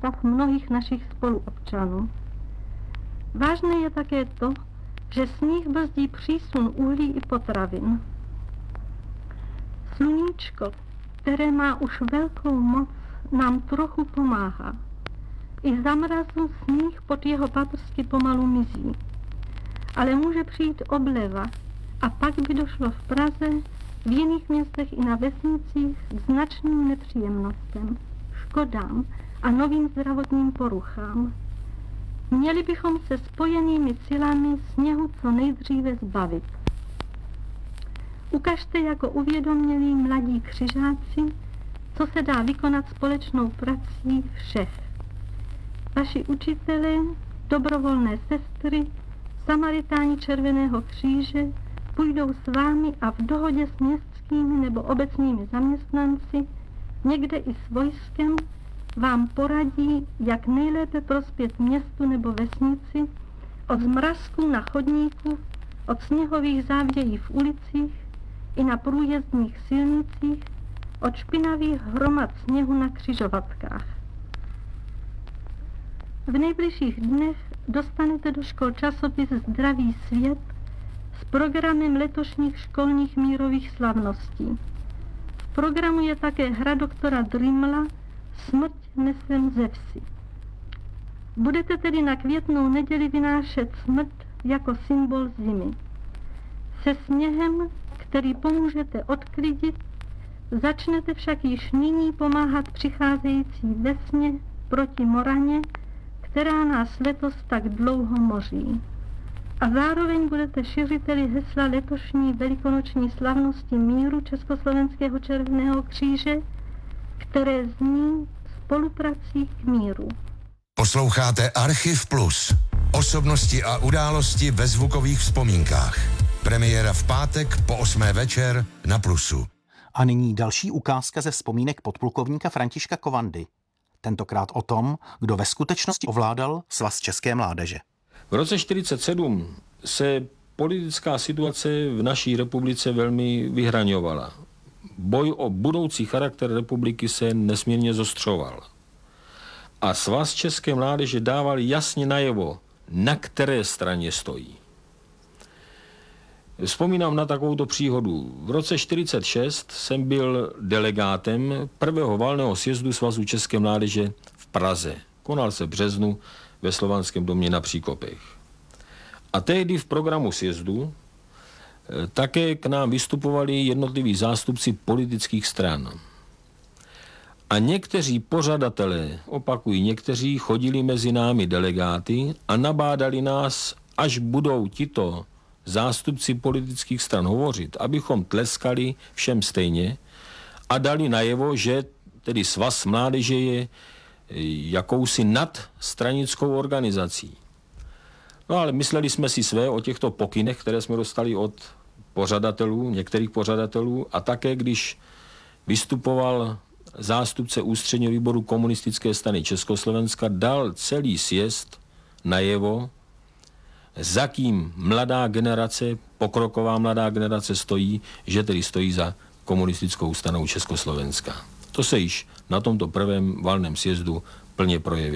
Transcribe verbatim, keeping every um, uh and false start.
stav mnohých našich spoluobčanů. Vážné je také to, že sníh brzdí přísun uhlí i potravin. Sluníčko, které má už velkou moc, nám trochu pomáhá. I za mrazu sníh pod jeho paprsky pomalu mizí. Ale může přijít obleva a pak by došlo v Praze, v jiných městech i na vesnicích k značným nepříjemnostem, škodám a novým zdravotním poruchám. Měli bychom se spojenými silami sněhu co nejdříve zbavit. Ukažte jako uvědomělí mladí křižáci, co se dá vykonat společnou prací všech. Vaši učitelé, dobrovolné sestry, Samaritáni Červeného kříže půjdou s vámi a v dohodě s městskými nebo obecními zaměstnanci, někde i s vojskem, vám poradí, jak nejlépe prospět městu nebo vesnici od zmrazků na chodníku, od sněhových závějí v ulicích i na průjezdních silnicích, od špinavých hromad sněhu na křižovatkách. V nejbližších dnech dostanete do škol časopis Zdravý svět s programem letošních školních mírových slavností. V programu je také hra doktora Drimla Smrť nesem ze vsi. Budete tedy na květnou neděli vynášet smrt jako symbol zimy. Se sněhem, který pomůžete odklidit, začnete však již nyní pomáhat přicházející vesně proti moraně, která nás letos tak dlouho moří. A zároveň budete šiřiteli hesla letošní velikonoční slavnosti míru Československého červeného kříže, které zní spoluprací k míru. Posloucháte Archiv Plus. Osobnosti a události ve zvukových vzpomínkách. Premiéra v pátek po osmé večer na Plusu. A nyní další ukázka ze vzpomínek podplukovníka Františka Kovandy. Tentokrát o tom, kdo ve skutečnosti ovládal Svaz české mládeže. V roce čtyřicet sedm se politická situace v naší republice velmi vyhraňovala. Boj o budoucí charakter republiky se nesmírně zostřoval. A Svaz české mládeže dával jasně najevo, na které straně stojí. Vzpomínám na takovouto příhodu. V roce čtyřicet šest jsem byl delegátem prvého valného sjezdu Svazu české mládeže v Praze. Konal se v březnu ve Slovanském domě na Příkopech. A tehdy v programu sjezdu také k nám vystupovali jednotliví zástupci politických stran. A někteří pořadatelé, opakují, někteří chodili mezi námi delegáty a nabádali nás, až budou tito zástupci politických stran hovořit, abychom tleskali všem stejně a dali najevo, že tedy Svaz mládeže je jakousi nadstranickou organizací. No ale mysleli jsme si své o těchto pokynech, které jsme dostali od pořadatelů, některých pořadatelů, a také když vystupoval zástupce ústředního výboru komunistické strany Československa, dal celý sjezd najevo, za kým mladá generace, pokroková mladá generace stojí, že tedy stojí za komunistickou stranou Československa. To se již na tomto prvém valném sjezdu plně projevilo.